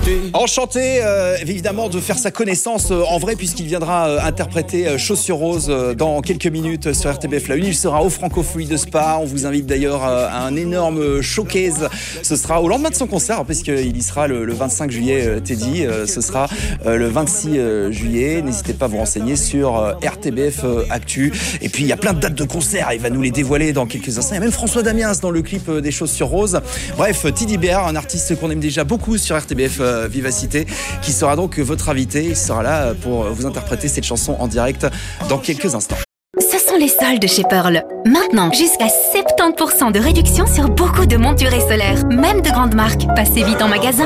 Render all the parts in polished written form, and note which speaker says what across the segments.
Speaker 1: Enchanté évidemment de faire sa connaissance en vrai puisqu'il viendra interpréter Chaussures Roses dans quelques minutes sur RTBF La Une. Il sera au Francophonie de Spa. On vous invite d'ailleurs à un énorme showcase. Ce sera au lendemain de son concert puisqu'il y sera le 25 juillet Teddy. Ce sera le 26 juillet. N'hésitez pas à vous renseigner sur RTBF Actu. Et puis il y a plein de dates de concert. Il va nous les dévoiler dans quelques instants. Il y a même François Damiens dans le clip des Chaussures Roses. Bref, Teddy Bear, un artiste qu'on aime déjà beaucoup sur RTBF Vivacité, qui sera donc votre invité. Il sera là pour vous interpréter cette chanson en direct dans quelques instants.
Speaker 2: Ce sont les soldes chez Pearl. Maintenant, jusqu'à 70% de réduction sur beaucoup de montures et solaires, même de grandes marques. Passez vite en magasin.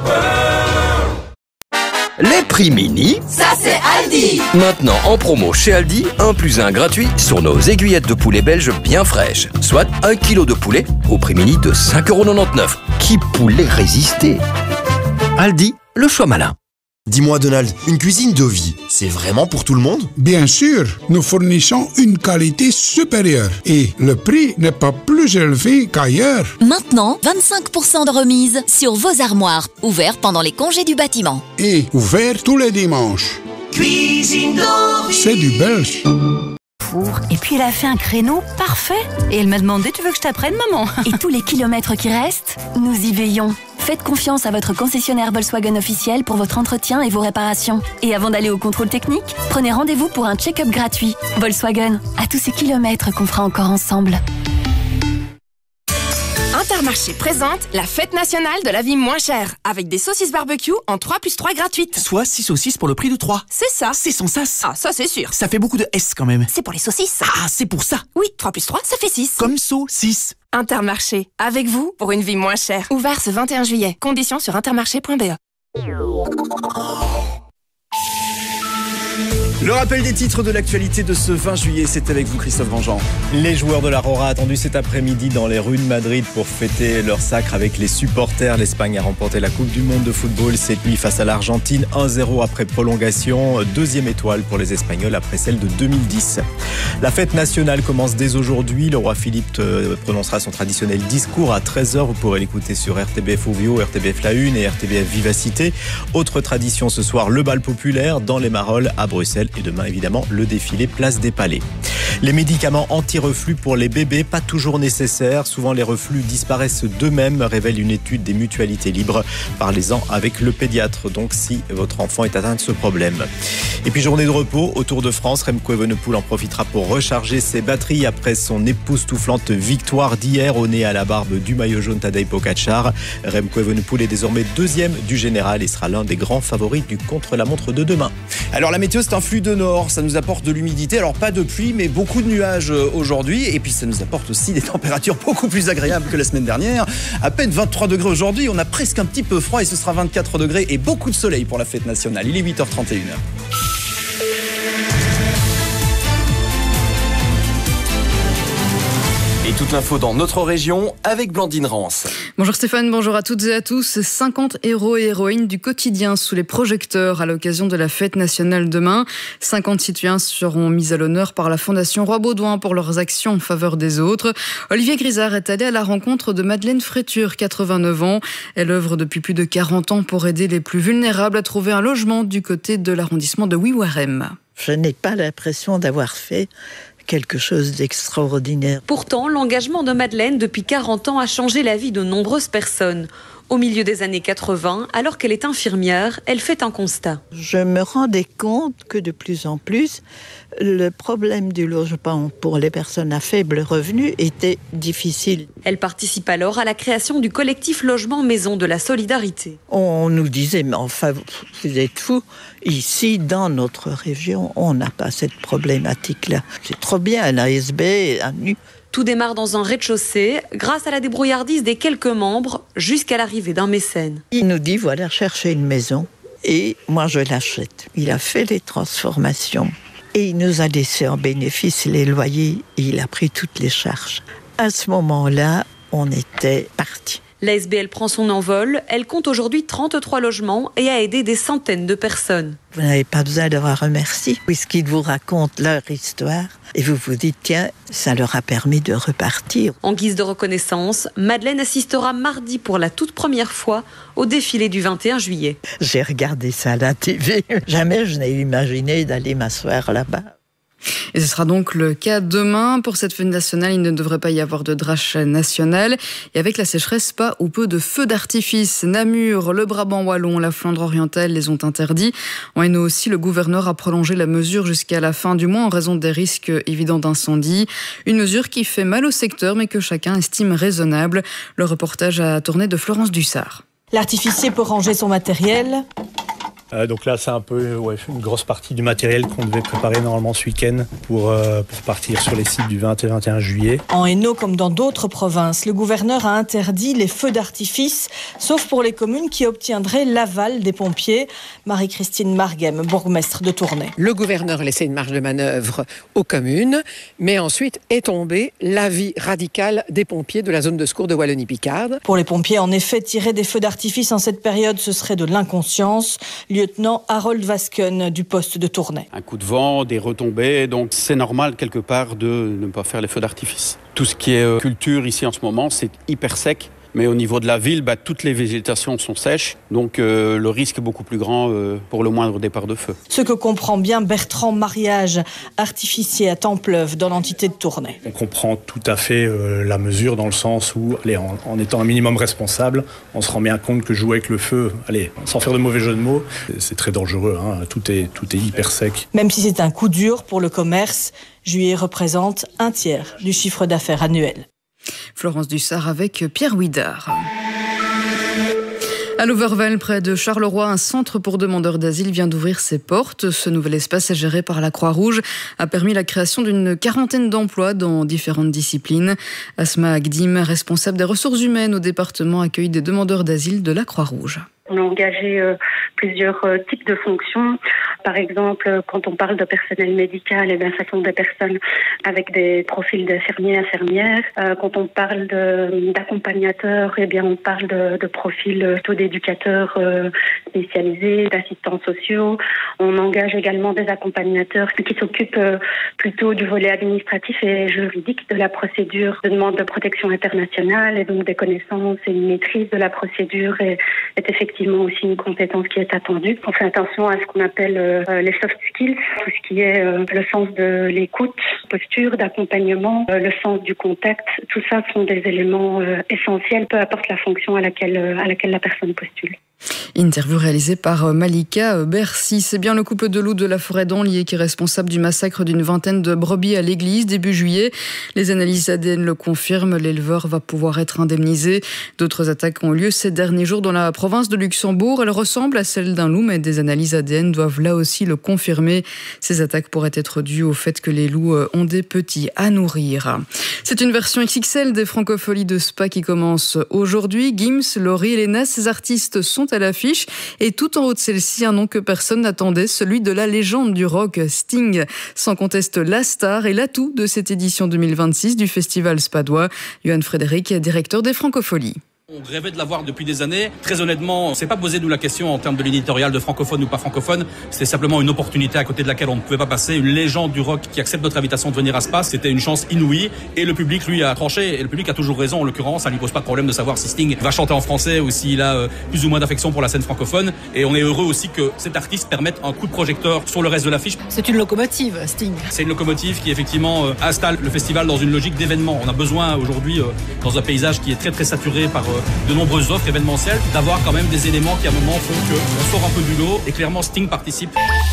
Speaker 3: Les prix mini,
Speaker 4: ça c'est Aldi.
Speaker 3: Maintenant en promo chez Aldi, 1 + 1 gratuit sur nos aiguillettes de poulet belges bien fraîches. Soit 1 kg de poulet au prix mini de 5,99 €. Qui pourrait résister? Aldi, le choix malin.
Speaker 5: Dis-moi Donald, une cuisine de vie, c'est vraiment pour tout le monde?
Speaker 6: Bien sûr, nous fournissons une qualité supérieure et le prix n'est pas plus élevé qu'ailleurs.
Speaker 7: Maintenant, 25% de remise sur vos armoires, ouvert pendant les congés du bâtiment.
Speaker 6: Et ouvert tous les dimanches.
Speaker 4: Cuisine de vie.
Speaker 6: C'est du belge.
Speaker 2: Et puis elle a fait un créneau parfait. Et elle m'a demandé, tu veux que je t'apprenne, maman? Et tous les kilomètres qui restent, nous y veillons. Faites confiance à votre concessionnaire Volkswagen officiel pour votre entretien et vos réparations. Et avant d'aller au contrôle technique, prenez rendez-vous pour un check-up gratuit. Volkswagen, à tous ces kilomètres qu'on fera encore ensemble.
Speaker 8: Intermarché présente la fête nationale de la vie moins chère, avec des saucisses barbecue en 3 + 3 gratuites.
Speaker 9: Soit 6 saucisses pour le prix de 3.
Speaker 8: C'est ça.
Speaker 9: C'est sans sas.
Speaker 8: Ah, ça c'est sûr.
Speaker 9: Ça fait beaucoup de S quand même.
Speaker 8: C'est pour les saucisses.
Speaker 9: Ah, c'est pour ça.
Speaker 8: Oui, 3 + 3, ça fait 6.
Speaker 9: Comme saucisse.
Speaker 8: Intermarché, avec vous pour une vie moins chère. Ouvert ce 21 juillet. Conditions sur intermarché.be.
Speaker 1: Le rappel des titres de l'actualité de ce 20 juillet, c'est avec vous Christophe Grandjean.
Speaker 10: Les joueurs de la Rora attendus cet après-midi dans les rues de Madrid pour fêter leur sacre avec les supporters. L'Espagne a remporté la Coupe du Monde de football cette nuit face à l'Argentine, 1-0 après prolongation. Deuxième étoile pour les Espagnols après celle de 2010. La fête nationale commence dès aujourd'hui. Le roi Philippe prononcera son traditionnel discours à 13h. Vous pourrez l'écouter sur RTBF Ovio, RTBF La Une et RTBF Vivacité. Autre tradition ce soir, le bal populaire dans les Marolles à Bruxelles. Et demain, évidemment, le défilé Place des Palais. Les médicaments anti-reflux pour les bébés, pas toujours nécessaires. Souvent, les reflux disparaissent d'eux-mêmes, révèle une étude des Mutualités Libres. Parlez-en avec le pédiatre, donc, si votre enfant est atteint de ce problème. Et puis, journée de repos au Tour de France. Remco Evenepoel en profitera pour recharger ses batteries après son époustouflante victoire d'hier au nez à la barbe du maillot jaune Tadej Pogačar. Remco Evenepoel est désormais deuxième du général et sera l'un des grands favoris du contre-la-montre de demain.
Speaker 1: Alors, la météo, c'est un flux de nord, ça nous apporte de l'humidité, alors pas de pluie mais beaucoup de nuages aujourd'hui et puis ça nous apporte aussi des températures beaucoup plus agréables que la semaine dernière. À peine 23 degrés aujourd'hui, on a presque un petit peu froid et ce sera 24 degrés et beaucoup de soleil pour la fête nationale. Il est 8h31.
Speaker 3: Et toute l'info dans notre région avec Blandine Rance.
Speaker 11: Bonjour Stéphane, bonjour à toutes et à tous. 50 héros et héroïnes du quotidien sous les projecteurs à l'occasion de la fête nationale demain. 50 citoyens seront mis à l'honneur par la Fondation Roi-Baudouin pour leurs actions en faveur des autres. Olivier Grisard est allé à la rencontre de Madeleine Fréture, 89 ans. Elle œuvre depuis plus de 40 ans pour aider les plus vulnérables à trouver un logement du côté de l'arrondissement de Wiwarem.
Speaker 12: Je n'ai pas l'impression d'avoir fait quelque chose d'extraordinaire.
Speaker 13: Pourtant, l'engagement de Madeleine depuis 40 ans a changé la vie de nombreuses personnes. Au milieu des années 80, alors qu'elle est infirmière, elle fait un constat.
Speaker 12: Je me rendais compte que de plus en plus, le problème du logement pour les personnes à faible revenu était difficile.
Speaker 13: Elle participe alors à la création du collectif Logement Maison de la Solidarité.
Speaker 12: On nous disait, mais enfin, vous êtes fous. Ici, dans notre région, on n'a pas cette problématique-là. C'est trop bien, un ASB, un NU.
Speaker 13: Tout démarre dans un rez-de-chaussée, grâce à la débrouillardise des quelques membres, jusqu'à l'arrivée d'un mécène.
Speaker 12: Il nous dit, voilà, cherchez une maison, et moi je l'achète. Il a fait les transformations, et il nous a laissé en bénéfice les loyers, et il a pris toutes les charges. À ce moment-là, on était partis.
Speaker 13: L'ASBL prend son envol. Elle compte aujourd'hui 33 logements et a aidé des centaines de personnes.
Speaker 12: Vous n'avez pas besoin d'avoir un merci, puisqu'ils vous racontent leur histoire et vous vous dites, tiens, ça leur a permis de repartir.
Speaker 13: En guise de reconnaissance, Madeleine assistera mardi pour la toute première fois au défilé du 21 juillet.
Speaker 12: J'ai regardé ça à la TV. Jamais je n'ai imaginé d'aller m'asseoir là-bas.
Speaker 11: Et ce sera donc le cas demain. Pour cette fête nationale, il ne devrait pas y avoir de drache nationale. Et avec la sécheresse, pas ou peu de feux d'artifice. Namur, le Brabant wallon, la Flandre orientale les ont interdits. En Hainaut aussi, le gouverneur a prolongé la mesure jusqu'à la fin du mois en raison des risques évidents d'incendie. Une mesure qui fait mal au secteur, mais que chacun estime raisonnable. Le reportage a tourné de Florence Dussard.
Speaker 14: L'artificier peut ranger son matériel.
Speaker 15: Donc là, c'est un peu une grosse partie du matériel qu'on devait préparer normalement ce week-end pour partir sur les sites du 20 et 21 juillet.
Speaker 14: En Hainaut, comme dans d'autres provinces, le gouverneur a interdit les feux d'artifice, sauf pour les communes qui obtiendraient l'aval des pompiers. Marie-Christine Marguem, bourgmestre de Tournai.
Speaker 16: Le gouverneur a laissé une marge de manœuvre aux communes, mais ensuite est tombé l'avis radical des pompiers de la zone de secours de Wallonie-Picarde.
Speaker 14: Pour les pompiers, en effet, tirer des feux d'artifice en cette période, ce serait de l'inconscience. Lieutenant Harold Vasken du poste de Tournai.
Speaker 17: Un coup de vent, des retombées, donc c'est normal quelque part de ne pas faire les feux d'artifice. Tout ce qui est culture ici en ce moment, c'est hyper sec. Mais au niveau de la ville, toutes les végétations sont sèches, donc le risque est beaucoup plus grand pour le moindre départ de feu.
Speaker 14: Ce que comprend bien Bertrand Mariage, artificier à Templeuve dans l'entité de Tournai.
Speaker 15: On comprend tout à fait la mesure dans le sens où, en étant un minimum responsable, on se rend bien compte que jouer avec le feu, sans faire de mauvais jeu de mots, c'est très dangereux, tout est hyper sec.
Speaker 14: Même si c'est un coup dur pour le commerce, juillet représente 1/3 du chiffre d'affaires annuel.
Speaker 11: Florence Dussard avec Pierre Ouidard. À Louvervel, près de Charleroi, un centre pour demandeurs d'asile vient d'ouvrir ses portes. Ce nouvel espace, géré par la Croix-Rouge, a permis la création d'une 40aine d'emplois dans différentes disciplines. Asma Agdim, responsable des ressources humaines au département, accueille des demandeurs d'asile de la Croix-Rouge.
Speaker 18: On a engagé plusieurs types de fonctions. Par exemple, quand on parle de personnel médical, ce sont des personnes avec des profils d'infirmiers, infirmières. Quand on parle d'accompagnateurs, on parle de profils plutôt d'éducateurs spécialisés, d'assistants sociaux. On engage également des accompagnateurs qui s'occupent plutôt du volet administratif et juridique de la procédure de demande de protection internationale et donc des connaissances et une maîtrise de la procédure est effectivement aussi une compétence qui est attendue. On fait attention à ce qu'on appelle les soft skills, tout ce qui est le sens de l'écoute, posture, d'accompagnement, le sens du contact. Tout ça sont des éléments essentiels, peu importe la fonction à laquelle la personne postule.
Speaker 11: Interview réalisée par Malika Bercy. C'est bien le couple de loups de la forêt d'Anlier qui est responsable du massacre d'une vingtaine de brebis à l'église début juillet. Les analyses ADN le confirment, l'éleveur va pouvoir être indemnisé. D'autres attaques ont lieu ces derniers jours dans la province de Luxembourg. Elles ressemblent à celles d'un loup, mais des analyses ADN doivent là aussi le confirmer. Ces attaques pourraient être dues au fait que les loups ont des petits à nourrir. C'est une version XXL des Francopholies de Spa qui commence aujourd'hui. Gims, Laurie, Elena, ces artistes sont à l'affiche et tout en haut de celle-ci, un nom que personne n'attendait, celui de la légende du rock Sting. Sans conteste la star et l'atout de cette édition 2026 du festival spadois. Johan Frédéric, directeur des Francopholies.
Speaker 19: On rêvait de l'avoir depuis des années. Très honnêtement, on s'est pas posé nous la question en termes de l'éditorial de francophone ou pas francophone. C'était simplement une opportunité à côté de laquelle on ne pouvait pas passer. Une légende du rock qui accepte notre invitation de venir à Spa, c'était une chance inouïe. Et le public, lui, a tranché. Et le public a toujours raison. En l'occurrence, ça ne lui pose pas de problème de savoir si Sting va chanter en français ou s'il a plus ou moins d'affection pour la scène francophone. Et on est heureux aussi que cet artiste permette un coup de projecteur sur le reste de l'affiche.
Speaker 14: C'est une locomotive, Sting.
Speaker 19: C'est une locomotive qui, effectivement, installe le festival dans une logique d'événement. On a besoin aujourd'hui, dans un paysage qui est très, très saturé par de nombreuses offres événementielles, d'avoir quand même des éléments qui à un moment font qu'on sort un peu du lot et clairement Sting participe.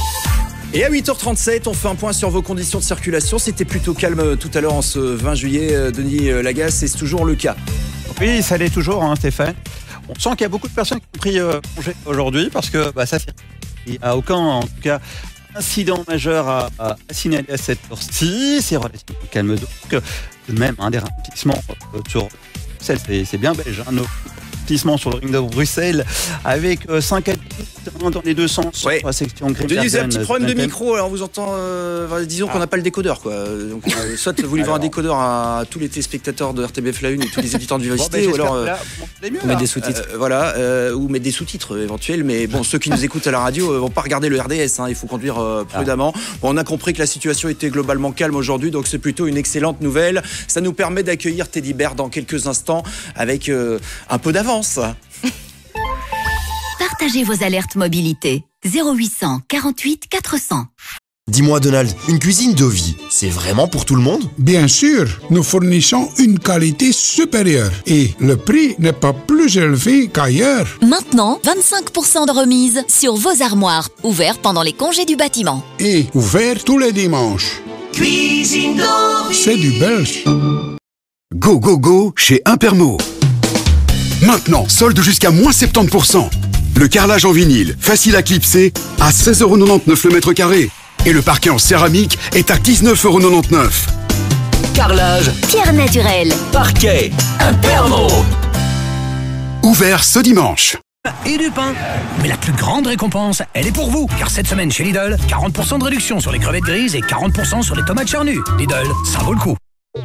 Speaker 1: Et à 8h37, on fait un point sur vos conditions de circulation. C'était plutôt calme tout à l'heure en ce 20 juillet, Denis Lagasse, et c'est toujours le cas.
Speaker 20: Oui, ça l'est toujours, Stéphane. On sent qu'il y a beaucoup de personnes qui ont pris congé aujourd'hui parce que ça fait. Il n'y a aucun, en tout cas, incident majeur à signaler à cette heure-ci. C'est relativement calme. Donc, de même, des ralentissements sur c'est bien belge. Nos ralentissements sur le ring de Bruxelles avec 5 à 10 exactement dans les deux sens.
Speaker 1: Ouais.
Speaker 20: La section
Speaker 1: Denis, c'est un petit problème de micro, alors on vous entend, disons qu'on n'a pas le décodeur, quoi. Donc, soit vous livrez un décodeur à tous les téléspectateurs de RTBF La Une et tous les éditeurs de Vivacité, ou alors vous mettez des sous-titres. Ou mettre des sous-titres éventuels, mais bon, ceux qui nous écoutent à la radio vont pas regarder le RDS, hein, il faut conduire prudemment. Bon, on a compris que la situation était globalement calme aujourd'hui, donc c'est plutôt une excellente nouvelle. Ça nous permet d'accueillir Teddy Bear dans quelques instants avec un peu d'avance.
Speaker 7: Partagez vos alertes mobilité. 0800 48 400.
Speaker 5: Dis-moi Donald, une cuisine de vie, c'est vraiment pour tout le monde?
Speaker 6: Bien sûr, nous fournissons une qualité supérieure et le prix n'est pas plus élevé qu'ailleurs.
Speaker 7: Maintenant, 25% de remise sur vos armoires, ouverts pendant les congés du bâtiment.
Speaker 6: Et ouvert tous les dimanches.
Speaker 4: Cuisine de vie.
Speaker 6: C'est du belge.
Speaker 21: Go, go, go chez Impermo. Maintenant, solde jusqu'à moins 70%. Le carrelage en vinyle, facile à clipser, à 16,99€ le mètre carré. Et le parquet en céramique est à 19,99€.
Speaker 3: Carrelage,
Speaker 7: Pierre naturelle,
Speaker 3: parquet, Impermo.
Speaker 21: Ouvert ce dimanche.
Speaker 22: Et du pain. Mais la plus grande récompense, elle est pour vous. Car cette semaine chez Lidl, 40% de réduction sur les crevettes grises et 40% sur les tomates charnues. Lidl, ça vaut le coup.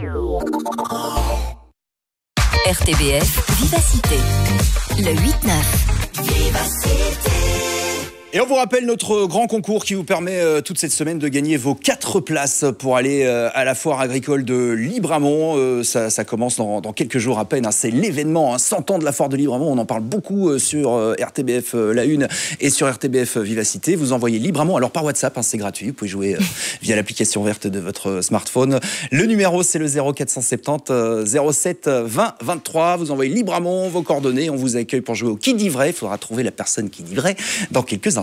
Speaker 7: RTBF Vivacité. Le 8-9. Vivacité.
Speaker 1: Et on vous rappelle notre grand concours qui vous permet toute cette semaine de gagner vos 4 places pour aller à la foire agricole de Libramont. Ça commence dans quelques jours à peine. Hein. C'est l'événement, 100 ans de la foire de Libramont. On en parle beaucoup sur RTBF La Une et sur RTBF Vivacité. Vous envoyez Libramont, alors par WhatsApp, hein, c'est gratuit. Vous pouvez jouer via l'application verte de votre smartphone. Le numéro, c'est le 0470 07 20 23. Vous envoyez Libramont, vos coordonnées. On vous accueille pour jouer au Qui dit vrai. Il faudra trouver la personne qui dit vrai dans quelques instants.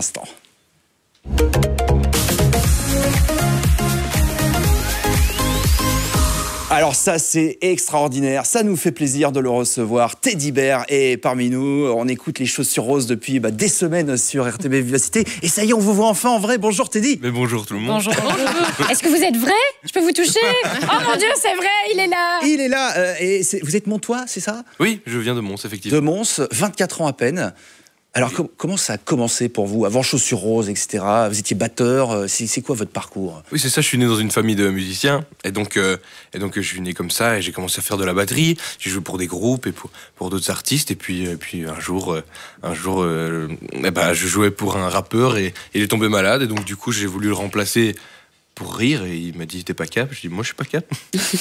Speaker 1: Alors ça, c'est extraordinaire, ça nous fait plaisir de le recevoir. Teddy Bear est parmi nous, on écoute les Chaussures Roses depuis des semaines sur RTB Vivacité. Et ça y est, on vous voit enfin en vrai. Bonjour Teddy.
Speaker 23: Mais bonjour tout le monde.
Speaker 24: Bonjour. Est-ce que vous êtes vrai? Je peux vous toucher? Oh mon Dieu, c'est vrai, il est là.
Speaker 1: Il est là, et vous êtes montois, c'est ça?
Speaker 23: Oui, je viens de Mons, effectivement.
Speaker 1: De Mons, 24 ans à peine. Alors, comment ça a commencé pour vous? Avant Chaussures Roses, etc. Vous étiez batteur. C'est quoi votre parcours?
Speaker 23: Oui, c'est ça. Je suis né dans une famille de musiciens. Et donc je suis né comme ça. Et j'ai commencé à faire de la batterie. J'ai joué pour des groupes et pour d'autres artistes. Et puis un jour, je jouais pour un rappeur et il est tombé malade. Et donc, du coup, j'ai voulu le remplacer pour rire. Et il m'a dit, t'es pas cap? Je dis, moi, je suis pas cap.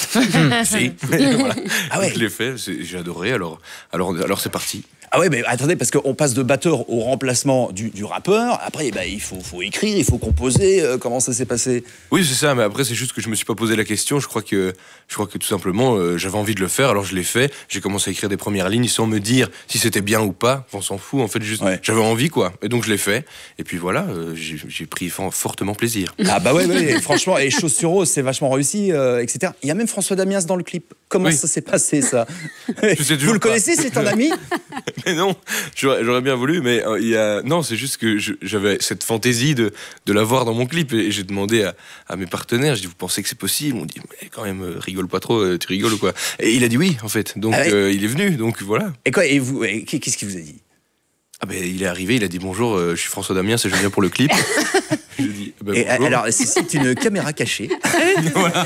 Speaker 23: Si. Voilà. Ah ouais. Donc, je l'ai fait. J'ai adoré. Alors c'est parti.
Speaker 1: Ah ouais, mais attendez, parce qu'on passe de batteur au remplacement du rappeur. Après, il faut écrire, il faut composer. Comment ça s'est passé?
Speaker 23: Oui, c'est ça, mais après, c'est juste que je me suis pas posé la question. Je crois que tout simplement, j'avais envie de le faire, alors je l'ai fait. J'ai commencé à écrire des premières lignes sans me dire si c'était bien ou pas. On s'en fout, en fait, juste j'avais envie, quoi. Et donc, je l'ai fait. Et puis voilà, j'ai pris fortement plaisir.
Speaker 1: Ah bah ouais, franchement, et Chaussures Roses, c'est vachement réussi, etc. Il y a même François Damiens dans le clip. Comment ça s'est passé, ça? Vous le connaissez, c'est un ami?
Speaker 23: Mais non, j'aurais bien voulu, mais non, c'est juste que j'avais cette fantaisie de l'avoir dans mon clip et j'ai demandé à mes partenaires, je dis, vous pensez que c'est possible? On dit, mais quand même, rigole pas trop, tu rigoles ou quoi? Et il a dit oui, en fait, donc il est venu, donc voilà.
Speaker 1: Et quoi, et vous, qu'est-ce qu'il vous a dit?
Speaker 23: Ah ben, il est arrivé, il a dit bonjour, je suis François Damiens et je viens pour le clip. Je lui ai dit,
Speaker 1: et alors, c'est une caméra cachée.
Speaker 23: Voilà.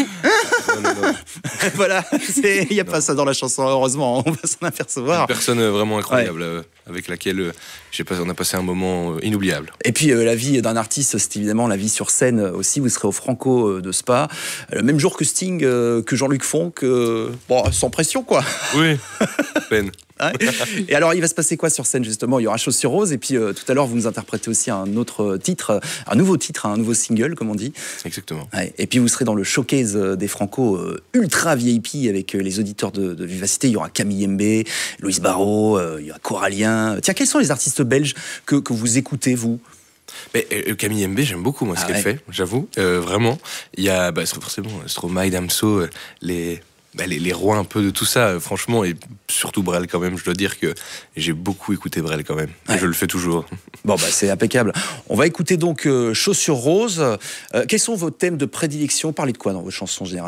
Speaker 23: Non.
Speaker 1: Voilà, il n'y a pas ça dans la chanson, heureusement, on va s'en apercevoir.
Speaker 23: Une personne vraiment incroyable, avec laquelle on a passé un moment inoubliable.
Speaker 1: Et puis la vie d'un artiste, c'est évidemment la vie sur scène aussi. Vous serez au Franco de Spa, le même jour que Sting, que Jean-Luc Fonck, sans pression, quoi.
Speaker 23: Oui, peine.
Speaker 1: Et alors, il va se passer quoi sur scène, justement? Il y aura Chaussures Roses, et puis tout à l'heure, vous nous interprétez aussi un autre titre, un nouveau single, comme on dit.
Speaker 23: Exactement.
Speaker 1: Et puis, vous serez dans le showcase des Franco ultra VIP avec les auditeurs de Vivacité. Il y aura Camille Mbé, Louise Barrault, il y aura Coralien. Tiens, quels sont les artistes belges que vous écoutez, vous?
Speaker 23: Mais Camille Mbé, j'aime beaucoup, moi, ce qu'elle fait, j'avoue. Vraiment. Il y a forcément Stromae, Damso, les rois un peu de tout ça, franchement, et surtout Brel quand même, je dois dire que j'ai beaucoup écouté Brel quand même, et je le fais toujours.
Speaker 1: Bon, c'est impeccable. On va écouter donc Chaussures Roses. Quels sont vos thèmes de prédilection? Parlez de quoi dans vos chansons généralement?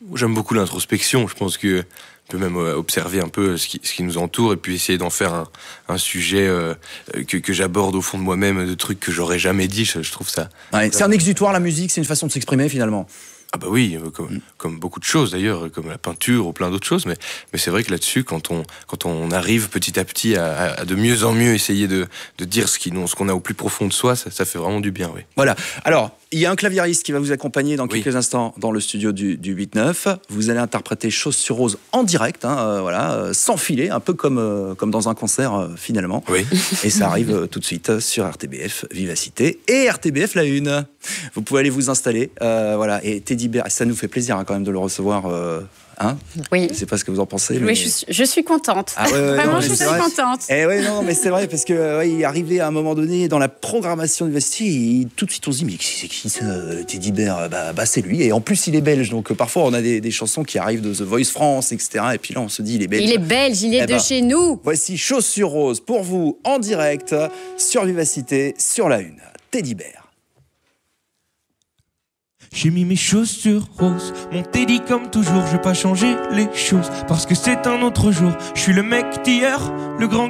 Speaker 23: J'aime beaucoup l'introspection. Je pense que on peut même observer un peu ce qui nous entoure et puis essayer d'en faire un sujet que j'aborde au fond de moi-même, de trucs que j'aurais jamais dit. Je trouve ça...
Speaker 1: Ouais, c'est un exutoire, la musique, c'est une façon de s'exprimer finalement.
Speaker 23: Ah bah oui, comme beaucoup de choses d'ailleurs, comme la peinture ou plein d'autres choses, mais c'est vrai que là-dessus, quand on arrive petit à petit à de mieux en mieux essayer de dire ce qu'on a au plus profond de soi, ça fait vraiment du bien, oui.
Speaker 1: Voilà. Alors, il y a un claviériste qui va vous accompagner dans quelques instants dans le studio du 8-9. Vous allez interpréter Chose sur Rose en direct, sans filet, un peu comme dans un concert finalement.
Speaker 23: Oui.
Speaker 1: Et ça arrive tout de suite sur RTBF Vivacité et RTBF La Une. Vous pouvez aller vous installer, Et Teddy Bear, ça nous fait plaisir quand même de le recevoir.
Speaker 24: Oui.
Speaker 1: Je ne sais pas ce que vous en pensez. Mais...
Speaker 24: Oui, je suis contente.
Speaker 1: Ah ouais,
Speaker 24: vraiment, je suis contente.
Speaker 1: Mais c'est vrai parce que il est arrivé à un moment donné dans la programmation de Vivacité, et tout de suite on se dit mais c'est qui ça, Teddy Bear? C'est lui. Et en plus il est belge, donc parfois on a des chansons qui arrivent de The Voice France, etc. Et puis là on se dit il est belge.
Speaker 24: Il est belge, il est de chez nous.
Speaker 1: Voici Chose sur Rose pour vous en direct sur Vivacité, sur La Une. Teddy Bear.
Speaker 2: J'ai mis mes chaussures roses, mon Teddy comme toujours, je vais pas changer les choses, parce que c'est un autre jour. Je suis le mec d'hier, le grand